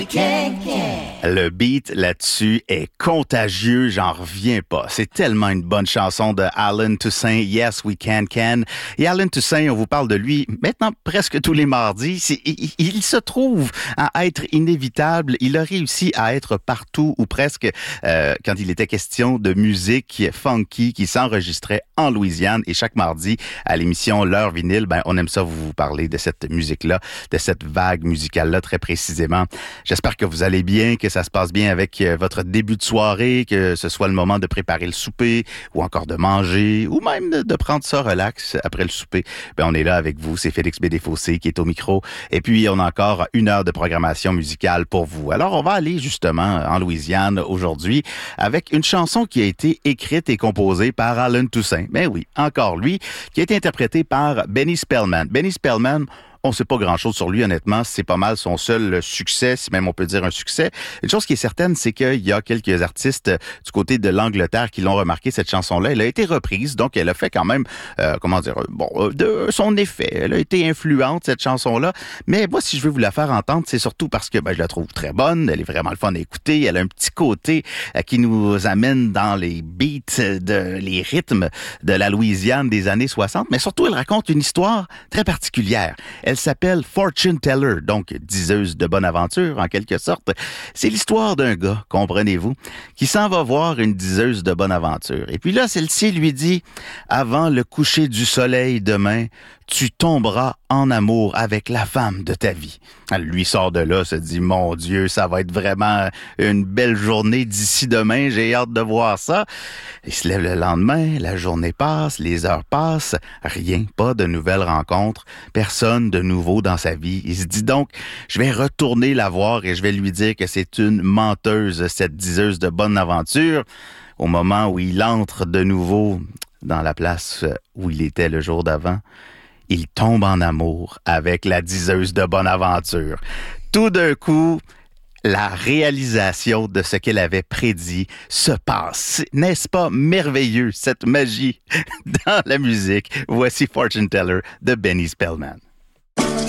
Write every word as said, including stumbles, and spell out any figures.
we can, can. Le beat là-dessus est contagieux, j'en reviens pas. C'est tellement une bonne chanson de Alan Toussaint, Yes We Can Can. Et Alan Toussaint, on vous parle de lui maintenant presque tous les mardis. C'est, il, il se trouve à être inévitable. Il a réussi à être partout ou presque euh, quand il était question de musique funky qui s'enregistrait en Louisiane. Et chaque mardi, à l'émission L'heure vinyle, ben on aime ça vous parler de cette musique-là, de cette vague musicale-là très précisément. J'espère que vous allez bien, que ça se passe bien avec votre début de soirée, que ce soit le moment de préparer le souper ou encore de manger ou même de, de prendre ça relax après le souper. Ben, on est là avec vous, c'est Félix B. Desfossés qui est au micro et puis on a encore une heure de programmation musicale pour vous. Alors on va aller justement en Louisiane aujourd'hui avec une chanson qui a été écrite et composée par Alan Toussaint. Ben oui, encore lui, qui a été interprété par Benny Spellman. Benny Spellman, on ne sait pas grand-chose sur lui, honnêtement. C'est pas mal son seul succès, si même on peut dire un succès. Une chose qui est certaine, c'est qu'il y a quelques artistes du côté de l'Angleterre qui l'ont remarqué, cette chanson-là. Elle a été reprise, donc elle a fait quand même, euh, comment dire, bon, de son effet. Elle a été influente, cette chanson-là. Mais moi, si je veux vous la faire entendre, c'est surtout parce que ben, je la trouve très bonne. Elle est vraiment le fun à écouter. Elle a un petit côté euh, qui nous amène dans les beats, de, les rythmes de la Louisiane des années soixante. Mais surtout, elle raconte une histoire très particulière. Elle s'appelle Fortune Teller, donc diseuse de bonne aventure en quelque sorte. C'est l'histoire d'un gars, comprenez-vous, qui s'en va voir une diseuse de bonne aventure. Et puis là, celle-ci lui dit « Avant le coucher du soleil demain, tu tomberas en amour avec la femme de ta vie. » Elle lui sort de là, se dit « Mon Dieu, ça va être vraiment une belle journée d'ici demain, j'ai hâte de voir ça. » Il se lève le lendemain, la journée passe, les heures passent, rien, pas de nouvelles rencontres, personne de nouveau dans sa vie. Il se dit donc « Je vais retourner la voir et je vais lui dire que c'est une menteuse, cette diseuse de bonne aventure. » Au moment où il entre de nouveau dans la place où il était le jour d'avant, il tombe en amour avec la diseuse de bonne aventure. Tout d'un coup, la réalisation de ce qu'elle avait prédit se passe. N'est-ce pas merveilleux, cette magie dans la musique? Voici Fortune Teller de Benny Spellman.